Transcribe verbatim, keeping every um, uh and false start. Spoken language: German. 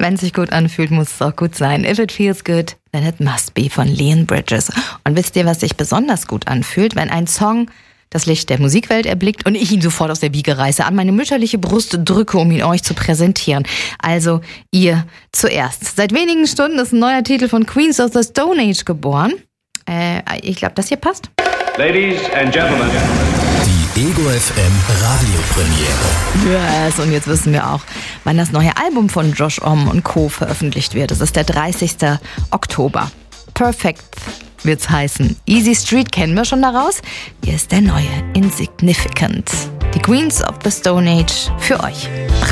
Wenn es sich gut anfühlt, muss es auch gut sein. If it feels good, then it must be von Leon Bridges. Und wisst ihr, was sich besonders gut anfühlt? Wenn ein Song das Licht der Musikwelt erblickt und ich ihn sofort aus der Wiege reiße, an meine mütterliche Brust drücke, um ihn euch zu präsentieren. Also ihr zuerst. Seit wenigen Stunden ist ein neuer Titel von Queens of the Stone Age geboren. Äh, ich glaube, das hier passt. Ladies and Gentlemen. Die Ego F M Radiopremiere. Yes, und jetzt wissen wir auch, wann das neue Album von Josh Homme und Co. veröffentlicht wird. Das ist der dreißigsten Oktober. Perfect wird's heißen. Easy Street kennen wir schon daraus. Hier ist der neue Insignificant. Die Queens of the Stone Age für euch.